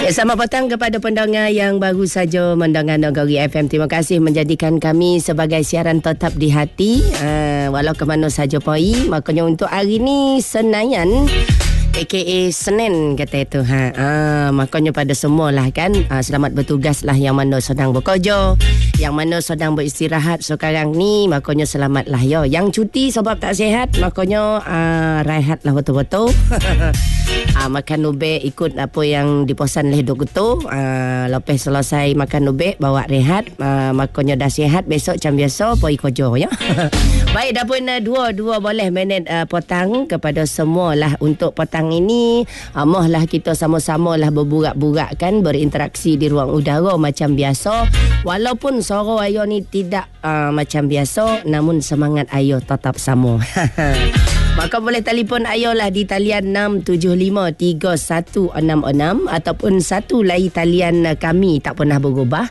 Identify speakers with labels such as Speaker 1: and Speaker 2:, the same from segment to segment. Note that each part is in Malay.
Speaker 1: Selamat petang kepada pendengar yang baru saja mendengar Nagari FM. Terima kasih menjadikan kami sebagai siaran tetap di hati, walau ke mana saja pergi. Makanya untuk hari ni Senayan, AKA Senin kata itu. Makanya pada semualah kan, selamat bertugaslah yang mana sedang bekerja, yang mana sedang beristirahat sekarang ni. Makanya selamatlah ya. Yang cuti sebab tak sihat, makanya rehatlah betul-betul. Makan ubek ikut apa yang dipesan oleh doktor. Lepas selesai makan ubek bawa rehat, makanya dah sihat, besok macam biasa pergi kerja ya. Baik, dah pun dua boleh minit petang kepada semualah untuk petang ini. Mohlah kita sama-sama lah berburak-burak kan, berinteraksi di ruang udara macam biasa. Walaupun suara Ayo ni tidak macam biasa, namun semangat Ayo tetap sama. Maka boleh telefon Ayo lah di talian 6753166 ataupun satu lagi talian kami tak pernah berubah,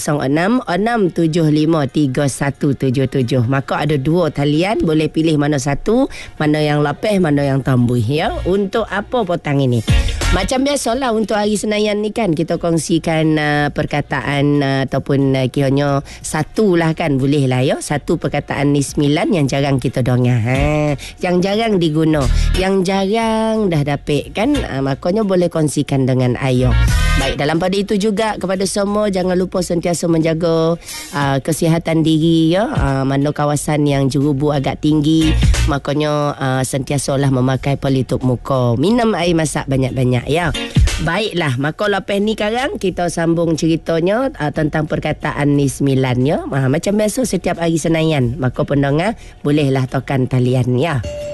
Speaker 1: 0667531177. Maka ada dua talian, boleh pilih mana satu, mana yang lepeh, mana yang tambuh ya. Untuk apa petang ini? Macam biasalah untuk hari Senayan ni kan, kita kongsikan perkataan ataupun kiranya satu lah kan, boleh lah ya. Satu perkataan ni 9 yang jarang kita dengar, yang jarang diguna, yang jarang dah dapet kan, makanya boleh kongsikan dengan Ayo. Baik, dalam pada itu juga kepada semua, jangan lupa sentiasa menjaga kesihatan diri ya. Mana kawasan yang jerubu agak tinggi, makanya sentiasalah memakai pelitup muka, minum air masak banyak-banyak ya. Baiklah, maka lepas ni sekarang kita sambung ceritanya tentang perkataan ni 9 ya. Macam biasa setiap hari Senayan, maka pendengar bolehlah tekan talian ya.